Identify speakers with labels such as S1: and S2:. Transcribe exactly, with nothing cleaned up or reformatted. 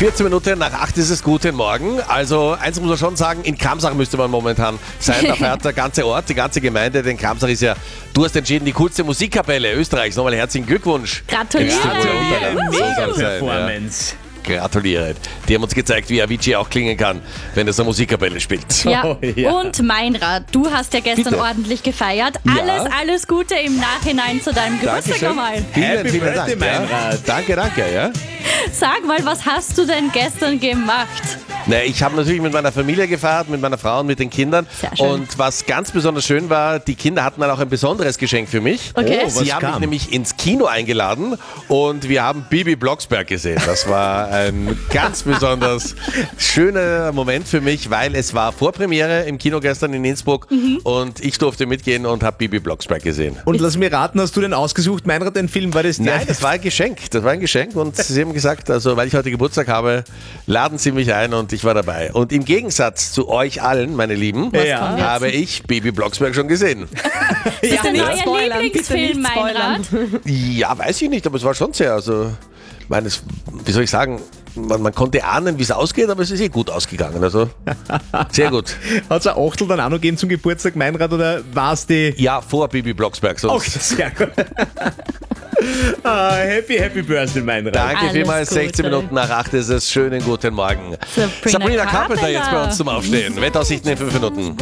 S1: vierzehn Minuten nach acht ist es guten Morgen. Also eins muss man schon sagen, in Kramsach müsste man momentan sein. Da feiert der ganze Ort, die ganze Gemeinde. Denn Kramsach ist ja, du hast entschieden, die coolste Musikkapelle Österreichs. Nochmal herzlichen Glückwunsch.
S2: Gratuliere.
S1: Gratuliere.
S3: Mega
S1: So soll sein,
S3: Performance.
S1: ja. Gratuliere. Die haben uns gezeigt, wie Avicii auch klingen kann, wenn es eine Musikkapelle spielt.
S2: Ja.
S3: Oh, ja.
S2: Und Meinrad, du hast ja gestern
S1: Bitte.
S2: ordentlich gefeiert.
S1: Ja.
S2: Alles, alles Gute im Nachhinein zu deinem Geburtstag
S1: Dankeschön.
S2: nochmal.
S1: Vielen,
S3: Happy
S1: vielen
S3: Birthday,
S1: Dank. Ja.
S3: Meinrad.
S1: Danke, danke. Ja.
S2: Sag mal, was hast du denn gestern gemacht?
S1: Na, ich habe natürlich mit meiner Familie gefeiert, mit meiner Frau und mit den Kindern.
S2: Sehr schön.
S1: Und was ganz besonders schön war, die Kinder hatten dann auch ein besonderes Geschenk für mich.
S2: Okay.
S3: Oh, was
S1: Sie haben mich
S3: kam?
S1: nämlich ins Kino eingeladen und wir haben Bibi Blocksberg gesehen. Das war ein ganz besonders schöner Moment für mich, weil es war Vorpremiere im Kino gestern in Innsbruck
S2: Mhm.
S1: und ich durfte mitgehen und habe Bibi Blocksberg gesehen.
S3: Und lass mir raten, hast du denn ausgesucht, Meinrad, den Film? War das der?
S1: Nein, das war ein Geschenk. Das war ein Geschenk und sie haben gesagt, also weil ich heute Geburtstag habe, laden Sie mich ein und ich war dabei. Und im Gegensatz zu euch allen, meine Lieben,
S3: Ja.
S2: kommt jetzt?
S1: habe ich Bibi Blocksberg schon gesehen.
S2: Das ist dein
S4: nicht
S2: neuer
S4: spoilern,
S2: Lieblingsfilm,
S4: bitte nicht
S2: Meinrad.
S1: Ja, weiß ich nicht, aber es war schon sehr, also, ich meine, es, wie soll ich sagen, man, man konnte ahnen, wie es ausgeht, aber es ist eh gut ausgegangen, also sehr gut.
S3: Hat es ein Achtel dann auch noch gegeben zum Geburtstag, Meinrad, oder war es die...
S1: Ja, vor Bibi Blocksberg, sonst.
S3: Okay, sehr gut. ah, happy, happy Birthday, Meinrad.
S1: Danke
S2: Alles
S1: vielmals,
S2: Gute.
S1: sechzehn Minuten nach acht ist es. Schönen guten Morgen.
S2: Sabrina
S1: Sabrina Carpenter jetzt bei
S2: Carpenter.
S1: uns zum Aufstehen. Wetteraussichten in fünf Minuten.